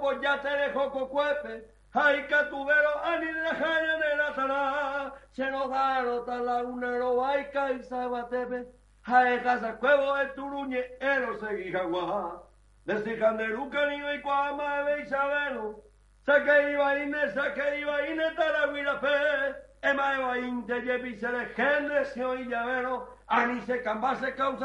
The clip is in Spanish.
pues ya te dejo cocuepe. Hay catubero, ani de la jaya de la tala. Se nos da nota la unero, hay caisa batepe. Hay casa cuevo, el turuñe, ero segui jaguaja. Decijan de Luca, ni y cuama, ve Isabelo. Saque iba ine, tarahuila fe. Ema iba inte, yepi se le gende, se oí llavero. Ani se cambase causa.